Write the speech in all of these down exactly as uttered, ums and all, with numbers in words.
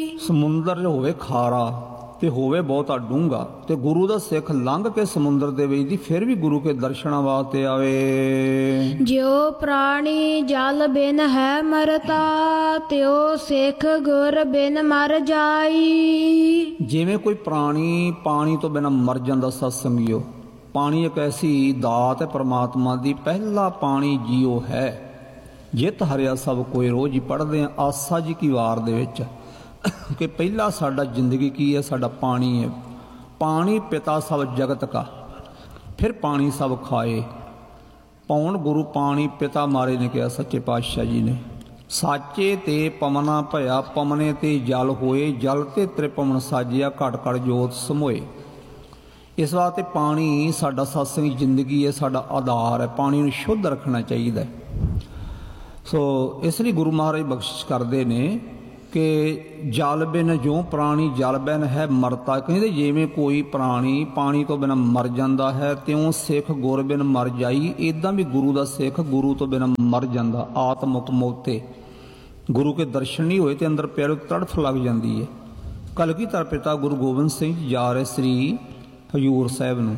ਸਮੁੰਦਰ ਹੋਵੇ ਖਾਰਾ ਤੇ ਹੋਵੇ ਬਹੁਤਾ ਡੂੰਘਾ ਤੇ ਗੁਰੂ ਦਾ ਸਿੱਖ ਲੰਘ ਕੇ ਸਮੁੰਦਰ ਦੇ ਵਿੱਚ ਦੀ ਫਿਰ ਵੀ ਗੁਰੂ ਕੇ ਦਰਸ਼ਨਾਂ ਵਾਸਤੇ ਆਵੇ। ਜਿਉ ਪ੍ਰਾਣੀ ਜਲ ਬਿਨ ਹੈ ਮਰਤਾ ਤਿਉ ਸਿੱਖ ਗੁਰ ਬਿਨ ਮਰ ਜਾਈ। ਜਿਵੇਂ ਕੋਈ ਪ੍ਰਾਣੀ ਪਾਣੀ ਤੋਂ ਬਿਨਾਂ ਮਰ ਜਾਂਦਾ ਸਤਸੰਗੀਓ, ਪਾਣੀ ਇੱਕ ਐਸੀ ਦਾਤ ਹੈ ਪਰਮਾਤਮਾ ਦੀ, ਪਹਿਲਾ ਪਾਣੀ ਜੀਓ ਹੈ ਜਿਤ ਹਰਿਆ ਸਭ ਕੋਈ। ਰੋਜ਼ ਹੀ ਪੜ੍ਹਦੇ ਹਾਂ ਆਸਾ ਜੀ ਕੀ ਵਾਰ ਦੇ ਵਿੱਚ ਕਿ ਪਹਿਲਾ ਸਾਡਾ ਜ਼ਿੰਦਗੀ ਕੀ ਹੈ, ਸਾਡਾ ਪਾਣੀ ਹੈ। ਪਾਣੀ ਪਿਤਾ ਸਭ ਜਗਤ ਕਾ, ਫਿਰ ਪਾਣੀ ਸਭ ਖਾਏ। ਪੌਣ ਗੁਰੂ ਪਾਣੀ ਪਿਤਾ ਮਾਰੇ ਨੇ ਕਿਹਾ ਸੱਚੇ ਪਾਤਸ਼ਾਹ ਜੀ ਨੇ। ਸਾਚੇ ਤੇ ਪਵਨਾ ਭਇਆ ਪਵਨੇ ਤੇ ਜਲ ਹੋਏ, ਜਲ ਤੇ ਤ੍ਰਿਪਵਨ ਸਾਜਿਆ ਘਟ ਘਟ ਜੋਤ ਸਮੋਏ। ਇਸ ਵਾਸਤੇ ਪਾਣੀ ਸਾਡਾ ਸਤਸੰਗੀ ਜ਼ਿੰਦਗੀ ਹੈ, ਸਾਡਾ ਆਧਾਰ ਹੈ। ਪਾਣੀ ਨੂੰ ਸ਼ੁੱਧ ਰੱਖਣਾ ਚਾਹੀਦਾ। ਸੋ ਇਸ ਲਈ ਗੁਰੂ ਮਹਾਰਾਜ ਬਖਸ਼ਿਸ਼ ਕਰਦੇ ਨੇ ਕਿ ਜਲ ਬਿਨ ਜੋ ਪ੍ਰਾਣੀ ਜਲ ਬਿਨ ਹੈ ਮਰਤਾ। ਕਹਿੰਦੇ ਜਿਵੇਂ ਕੋਈ ਪ੍ਰਾਣੀ ਪਾਣੀ ਤੋਂ ਬਿਨਾਂ ਮਰ ਜਾਂਦਾ ਹੈ ਤਿਉਂ ਸਿੱਖ ਗੁਰ ਬਿਨ ਮਰ ਜਾਈ। ਇੱਦਾਂ ਵੀ ਗੁਰੂ ਦਾ ਸਿੱਖ ਗੁਰੂ ਤੋਂ ਬਿਨਾਂ ਮਰ ਜਾਂਦਾ। ਆਤਮੁਤ ਮੋਤੇ ਗੁਰੂ ਕੇ ਦਰਸ਼ਨ ਨਹੀਂ ਹੋਏ ਤੇ ਅੰਦਰ ਪੈਰੋਂ ਤੜਫ ਲੱਗ ਜਾਂਦੀ ਹੈ। ਕਲਗੀਧਰ ਪਿਤਾ ਗੁਰੂ ਗੋਬਿੰਦ ਸਿੰਘ ਜਾ ਰਹੇ ਸ੍ਰੀ ਹਜ਼ੂਰ ਸਾਹਿਬ ਨੂੰ,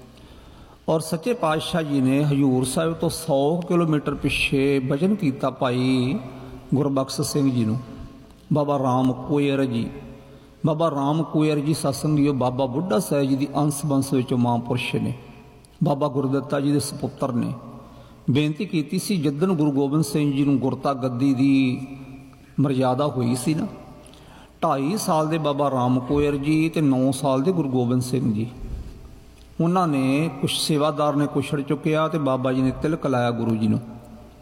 ਔਰ ਸੱਚੇ ਪਾਤਸ਼ਾਹ ਜੀ ਨੇ ਹਜ਼ੂਰ ਸਾਹਿਬ ਤੋਂ ਸੌ ਕਿਲੋਮੀਟਰ ਪਿੱਛੇ ਭਜਨ ਕੀਤਾ ਭਾਈ ਗੁਰਬਖਸ਼ ਸਿੰਘ ਜੀ ਨੂੰ, ਬਾਬਾ ਰਾਮ ਕੋਇਰ ਜੀ। ਬਾਬਾ ਰਾਮ ਕੋਇਰ ਜੀ ਸਤਸੰਗੀਓ ਬਾਬਾ ਬੁੱਢਾ ਸਾਹਿਬ ਜੀ ਦੀ ਅੰਸ਼ ਬੰਸ ਵਿੱਚੋਂ ਮਹਾਂਪੁਰਸ਼ ਨੇ, ਬਾਬਾ ਗੁਰਦਿੱਤਾ ਜੀ ਦੇ ਸਪੁੱਤਰ ਨੇ। ਬੇਨਤੀ ਕੀਤੀ ਸੀ ਜਿੱਦਣ ਗੁਰੂ ਗੋਬਿੰਦ ਸਿੰਘ ਜੀ ਨੂੰ ਗੁਰਤਾ ਗੱਦੀ ਦੀ ਮਰਜ਼ਾਦਾ ਹੋਈ ਸੀ ਨਾ, ਢਾਈ ਸਾਲ ਦੇ ਬਾਬਾ ਰਾਮ ਕੋਇਰ ਜੀ ਤੇ ਨੌ ਸਾਲ ਦੇ ਗੁਰੂ ਗੋਬਿੰਦ ਸਿੰਘ ਜੀ, ਉਹਨਾਂ ਨੇ ਕੁਛ ਸੇਵਾਦਾਰ ਨੇ ਕੁਛੜ ਚੁੱਕਿਆ ਤੇ ਬਾਬਾ ਜੀ ਨੇ ਤਿਲਕ ਲਾਇਆ ਗੁਰੂ ਜੀ ਨੂੰ।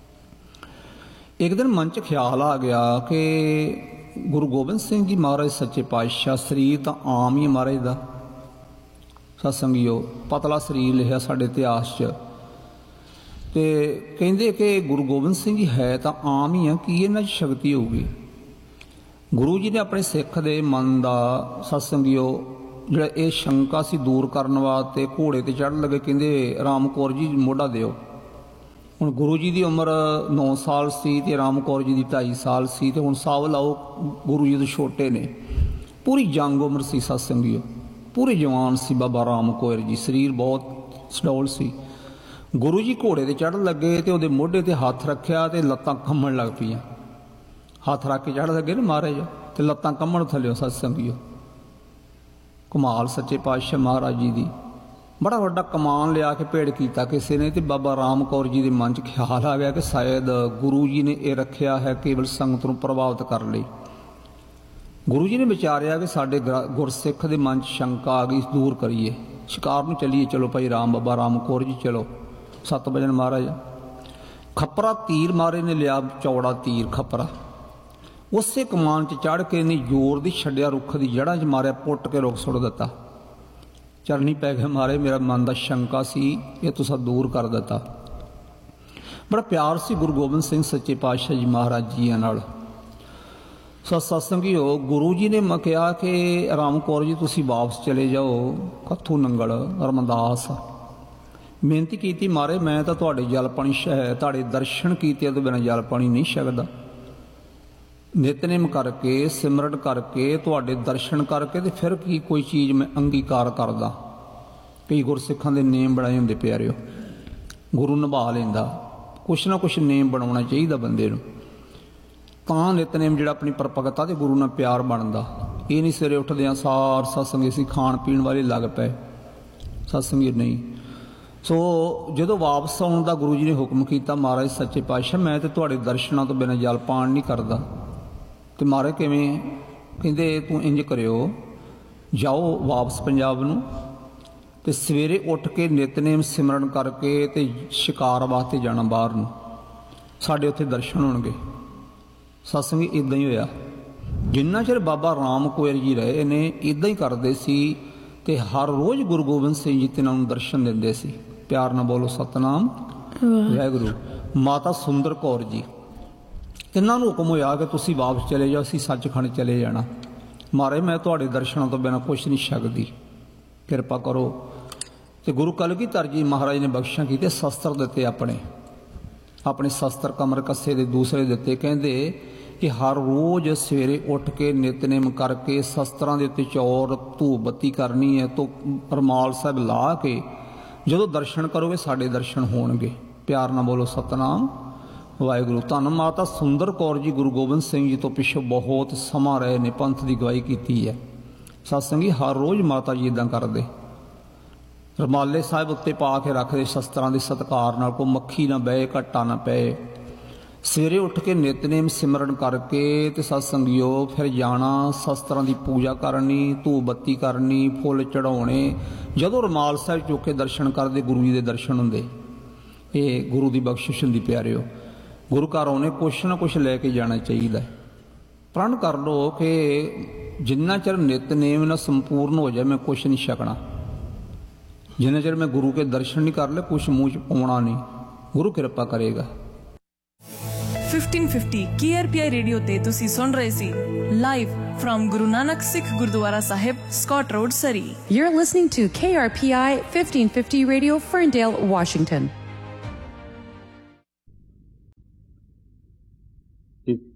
ਇੱਕ ਦਿਨ ਮਨ 'ਚ ਖਿਆਲ ਆ ਗਿਆ ਕਿ ਗੁਰੂ ਗੋਬਿੰਦ ਸਿੰਘ ਜੀ ਮਹਾਰਾਜ ਸੱਚੇ ਪਾਤਸ਼ਾਹ, ਸਰੀਰ ਤਾਂ ਆਮ ਹੀ ਮਹਾਰਾਜ ਦਾ ਸਤਸੰਗੀਓ, ਪਤਲਾ ਸਰੀਰ ਲਿਖਿਆ ਸਾਡੇ ਇਤਿਹਾਸ 'ਚ, ਤੇ ਕਹਿੰਦੇ ਕਿ ਗੁਰੂ ਗੋਬਿੰਦ ਸਿੰਘ ਜੀ ਹੈ ਤਾਂ ਆਮ ਹੀ ਆ, ਕੀ ਇਹਨਾਂ 'ਚ ਸ਼ਕਤੀ ਹੋਊਗੀ। ਗੁਰੂ ਜੀ ਨੇ ਆਪਣੇ ਸਿੱਖ ਦੇ ਮਨ ਦਾ ਸਤਸੰਗੀਓ ਜਿਹੜਾ ਇਹ ਸ਼ੰਕਾ ਸੀ ਦੂਰ ਕਰਨ ਵਾਸਤੇ ਘੋੜੇ ਤੇ ਚੜ੍ਹਨ ਲੱਗੇ। ਕਹਿੰਦੇ ਰਾਮ ਕੌਰ ਜੀ ਮੋਢਾ ਦਿਓ। ਹੁਣ ਗੁਰੂ ਜੀ ਦੀ ਉਮਰ ਨੌ ਸਾਲ ਸੀ ਤੇ ਰਾਮ ਕੌਰ ਜੀ ਦੀ ਢਾਈ ਸਾਲ ਸੀ, ਤੇ ਹੁਣ ਸਾਬ ਲਾਓ ਗੁਰੂ ਜੀ ਤੋਂ ਛੋਟੇ ਨੇ। ਪੂਰੀ ਜੰਗ ਉਮਰ ਸੀ ਸਤਸੰਗੀਓ, ਪੂਰੇ ਜਵਾਨ ਸੀ ਬਾਬਾ ਰਾਮ ਕੌਰ ਜੀ, ਸਰੀਰ ਬਹੁਤ ਸਡੌਲ ਸੀ। ਗੁਰੂ ਜੀ ਘੋੜੇ ਤੇ ਚੜ੍ਹਨ ਲੱਗੇ ਤੇ ਉਹਦੇ ਮੋਢੇ ਤੇ ਹੱਥ ਰੱਖਿਆ ਤੇ ਲੱਤਾਂ ਕੰਬਣ ਲੱਗ ਪਈਆਂ। ਹੱਥ ਰੱਖ ਕੇ ਚੜ੍ਹ ਲੱਗੇ ਨਾ ਮਹਾਰਾਜ ਤੇ ਲੱਤਾਂ ਕੰਬਣ ਥੱਲਿਓ ਸਤਸੰਗੀਓ। ਕਮਾਲ ਸੱਚੇ ਪਾਤਸ਼ਾਹ ਮਹਾਰਾਜ ਜੀ ਦੀ, ਬੜਾ ਵੱਡਾ ਕਮਾਨ ਲਿਆ ਕੇ ਭੇੜ ਕੀਤਾ ਕਿਸੇ ਨੇ। ਤੇ ਬਾਬਾ ਰਾਮ ਕੌਰ ਜੀ ਦੇ ਮਨ 'ਚ ਖਿਆਲ ਆ ਗਿਆ ਕਿ ਸ਼ਾਇਦ ਗੁਰੂ ਜੀ ਨੇ ਇਹ ਰੱਖਿਆ ਹੈ ਕੇਵਲ ਸੰਗਤ ਨੂੰ ਪ੍ਰਭਾਵਿਤ ਕਰਨ ਲਈ। ਗੁਰੂ ਜੀ ਨੇ ਵਿਚਾਰਿਆ ਕਿ ਸਾਡੇ ਗੁਰਸਿੱਖ ਦੇ ਮਨ 'ਚ ਸ਼ੰਕਾ ਆ ਗਈ, ਦੂਰ ਕਰੀਏ, ਸ਼ਿਕਾਰ ਨੂੰ ਚੱਲੀਏ। ਚਲੋ ਭਾਈ ਰਾਮ ਬਾਬਾ ਰਾਮ ਕੌਰ ਜੀ ਚਲੋ। ਸੱਤ ਵਜਨ ਮਹਾਰਾਜ ਖੱਪਰਾ ਤੀਰ ਮਾਰੇ ਨੇ ਲਿਆ, ਚੌੜਾ ਤੀਰ ਖੱਪਰਾ, ਉਸੇ ਕਮਾਨ 'ਚ ਚੜ੍ਹ ਕੇ ਨਹੀਂ ਜ਼ੋਰ ਦੀ ਛੱਡਿਆ, ਰੁੱਖ ਦੀ ਜੜ੍ਹਾਂ 'ਚ ਮਾਰਿਆ, ਪੁੱਟ ਕੇ ਰੁੱਖ ਸੁੱਟ ਦਿੱਤਾ। ਚਰਨੀ ਪੈ ਗਿਆ ਮਾਰੇ, ਮੇਰਾ ਮਨ ਦਾ ਸ਼ੰਕਾ ਸੀ ਇਹ ਤੁਸੀਂ ਦੂਰ ਕਰ ਦਿੱਤਾ। ਬੜਾ ਪਿਆਰ ਸੀ ਗੁਰੂ ਗੋਬਿੰਦ ਸਿੰਘ ਸੱਚੇ ਪਾਤਸ਼ਾਹ ਜੀ ਮਹਾਰਾਜ ਜੀਆਂ ਨਾਲ। ਸਤਸੰਗੀਓ ਗੁਰੂ ਜੀ ਨੇ ਮੈਂ ਕਿਹਾ ਕਿ ਰਾਮ ਕੌਰ ਜੀ ਤੁਸੀਂ ਵਾਪਸ ਚਲੇ ਜਾਓ ਕੱਥੂ ਨੰਗਲ ਰਮਦਾਸ। ਬੇਨਤੀ ਕੀਤੀ ਮਾਰੇ ਮੈਂ ਤਾਂ ਤੁਹਾਡੇ ਜਲ ਪਾਣੀ ਸ਼ਹਿ ਤੁਹਾਡੇ ਦਰਸ਼ਨ ਕੀਤੇ ਤੋਂ ਬਿਨਾਂ ਜਲ ਪਾਣੀ ਨਹੀਂ ਛਕਦਾ। ਨਿਤਨੇਮ ਕਰਕੇ ਸਿਮਰਨ ਕਰਕੇ ਤੁਹਾਡੇ ਦਰਸ਼ਨ ਕਰਕੇ ਤੇ ਫਿਰ ਕੀ ਕੋਈ ਚੀਜ਼ ਮੈਂ ਅੰਗੀਕਾਰ ਕਰਦਾ। ਕਈ ਗੁਰਸਿੱਖਾਂ ਦੇ ਨੇਮ ਬਣਾਏ ਹੁੰਦੇ ਪਿਆਰਿਓ, ਗੁਰੂ ਨਿਭਾ ਲੈਂਦਾ। ਕੁਛ ਨਾ ਕੁਛ ਨੇਮ ਬਣਾਉਣਾ ਚਾਹੀਦਾ ਬੰਦੇ ਨੂੰ, ਤਾਂ ਨਿਤਨੇਮ ਜਿਹੜਾ ਆਪਣੀ ਪਰਪਗਤਾ ਤੇ ਗੁਰੂ ਨਾਲ ਪਿਆਰ ਬਣਦਾ। ਇਹ ਨਹੀਂ ਸਵੇਰੇ ਉੱਠਦਿਆਂ ਸਾਰ ਸਤਸੰਗੀ ਅਸੀਂ ਖਾਣ ਪੀਣ ਵਾਲੇ ਲੱਗ ਪਏ, ਸਤਸੰਗੀ ਨਹੀਂ। ਸੋ ਜਦੋਂ ਵਾਪਸ ਆਉਣ ਦਾ ਗੁਰੂ ਜੀ ਨੇ ਹੁਕਮ ਕੀਤਾ, ਮਹਾਰਾਜ ਸੱਚੇ ਪਾਤਸ਼ਾਹ ਮੈਂ ਤੇ ਤੁਹਾਡੇ ਦਰਸ਼ਨਾਂ ਤੋਂ ਬਿਨਾਂ ਜਲ ਪਾਣ ਨਹੀਂ ਕਰਦਾ। ਤੇ ਮਹਾਰਾਜ ਕਿਵੇਂ? ਕਹਿੰਦੇ ਤੂੰ ਇੰਜ ਕਰਿਓ, ਜਾਓ ਵਾਪਸ ਪੰਜਾਬ ਨੂੰ ਤੇ ਸਵੇਰੇ ਉੱਠ ਕੇ ਨਿਤਨੇਮ ਸਿਮਰਨ ਕਰਕੇ ਤੇ ਸ਼ਿਕਾਰ ਵਾਸਤੇ ਜਾਣਾ ਬਾਹਰ ਨੂੰ, ਸਾਡੇ ਉੱਥੇ ਦਰਸ਼ਨ ਹੋਣਗੇ। ਸਤਸੰਗੀ ਇੱਦਾਂ ਹੀ ਹੋਇਆ। ਜਿੰਨਾ ਚਿਰ ਬਾਬਾ ਰਾਮ ਕੋਇਰ ਜੀ ਰਹੇ ਨੇ ਇੱਦਾਂ ਹੀ ਕਰਦੇ ਸੀ ਤੇ ਹਰ ਰੋਜ਼ ਗੁਰੂ ਗੋਬਿੰਦ ਸਿੰਘ ਜੀ ਤਿੰਨਾਂ ਨੂੰ ਦਰਸ਼ਨ ਦਿੰਦੇ ਸੀ। ਪਿਆਰ ਨਾਲ ਬੋਲੋ ਸਤਨਾਮ ਵਾਹਿਗੁਰੂ। ਮਾਤਾ ਸੁੰਦਰ ਕੌਰ ਜੀ, ਤਿੰਨਾਂ ਨੂੰ ਹੁਕਮ ਹੋਇਆ ਕਿ ਤੁਸੀਂ ਵਾਪਸ ਚਲੇ ਜਾਓ, ਅਸੀਂ ਸੱਚਖੰਡ ਚਲੇ ਜਾਣਾ। ਮਹਾਰਾਜ ਮੈਂ ਤੁਹਾਡੇ ਦਰਸ਼ਨਾਂ ਤੋਂ ਬਿਨਾਂ ਕੁਛ ਨਹੀਂ ਛਕਦੀ, ਕਿਰਪਾ ਕਰੋ। ਤੇ ਗੁਰੂ ਕਲਗੀਧਰ ਜੀ ਮਹਾਰਾਜ ਨੇ ਬਖਸ਼ਿਸ਼ਾਂ ਕੀਤੇ, ਸ਼ਸਤਰ ਦਿੱਤੇ, ਆਪਣੇ ਆਪਣੇ ਸ਼ਸਤਰ ਕਮਰ ਕੱਸੇ ਦੇ ਦੂਸਰੇ ਦਿੱਤੇ। ਕਹਿੰਦੇ ਕਿ ਹਰ ਰੋਜ਼ ਸਵੇਰੇ ਉੱਠ ਕੇ ਨਿਤਨੇਮ ਕਰਕੇ ਸ਼ਸਤਰਾਂ ਦੇ ਉੱਤੇ ਚੌਰ ਧੂਪ ਬੱਤੀ ਕਰਨੀ ਹੈ, ਤੋਂ ਰੁਮਾਲ ਸਾਹਿਬ ਲਾ ਕੇ ਜਦੋਂ ਦਰਸ਼ਨ ਕਰੋਗੇ ਸਾਡੇ ਦਰਸ਼ਨ ਹੋਣਗੇ। ਪਿਆਰ ਨਾਲ ਬੋਲੋ ਸਤਨਾਮ ਵਾਹਿਗੁਰੂ। ਧੰਨ ਮਾਤਾ ਸੁੰਦਰ ਕੌਰ ਜੀ ਗੁਰੂ ਗੋਬਿੰਦ ਸਿੰਘ ਜੀ ਤੋਂ ਪਿੱਛੋਂ ਬਹੁਤ ਸਮਾਂ ਰਹੇ ਨੇ, ਪੰਥ ਦੀ ਗਵਾਹੀ ਕੀਤੀ ਹੈ। ਸਤਸੰਗੀ ਹਰ ਰੋਜ਼ ਮਾਤਾ ਜੀ ਇੱਦਾਂ ਕਰਦੇ, ਰੁਮਾਲੇ ਸਾਹਿਬ ਉੱਤੇ ਪਾ ਕੇ ਰੱਖਦੇ ਸ਼ਸਤਰਾਂ ਦੇ ਸਤਿਕਾਰ ਨਾਲ, ਕੋਈ ਮੱਖੀ ਨਾ ਬਹਿ, ਘੱਟਾ ਨਾ ਪਏ। ਸਵੇਰੇ ਉੱਠ ਕੇ ਨਿਤਨੇਮ ਸਿਮਰਨ ਕਰਕੇ ਤੇ ਸਤਸੰਗੀਓ ਫਿਰ ਜਾਣਾ, ਸ਼ਸਤਰਾਂ ਦੀ ਪੂਜਾ ਕਰਨੀ, ਧੂਪ ਬੱਤੀ ਕਰਨੀ, ਫੁੱਲ ਚੜਾਉਣੇ। ਜਦੋਂ ਰੁਮਾਲ ਸਾਹਿਬ ਚੁੱਕ ਕੇ ਦਰਸ਼ਨ ਕਰਦੇ ਗੁਰੂ ਜੀ ਦੇ ਦਰਸ਼ਨ ਹੁੰਦੇ। ਇਹ ਗੁਰੂ ਦੀ ਬਖਸ਼ਿਸ਼ ਹੁੰਦੀ ਪਿਆਰਿਓ। ਗੁਰੂ ਘਰ ਆਉਣੇ ਕੁਛ ਨਾ ਕੁਛ ਲੈ ਕੇ ਜਾਣਾ ਚਾਹੀਦਾ। ਪ੍ਰਣ ਕਰ ਲਓ ਕਿ ਜਿੰਨਾ ਚਿਰ ਨਿਤਨੇਮ ਨਾ ਸੰਪੂਰਨ ਹੋ ਜਾਏ ਮੈਂ ਕੁਛ ਨਹੀਂ ਛਕਣਾ, ਜਿੰਨਾ ਚਿਰ ਮੈਂ ਗੁਰੂ ਕੇ ਦਰਸ਼ਨ ਨਹੀਂ ਕਰ ਲਏ ਕੁਛ ਮੂੰਹ 'ਚ ਪਾਉਣਾ ਨਹੀਂ। ਗੁਰੂ ਕਿਰਪਾ ਕਰੇਗਾ। Fifteen fifty K R P ਆਈ ਰੇਡੀਓ ਤੇ ਤੁਸੀਂ ਸੁਣ ਰਹੇ ਸੀ live firm Guru Nanak Sikh Gurdwara Sahib, Scott road, Surrey. You're listening to K R P I fifteen fifty Radio, Ferndale, Washington.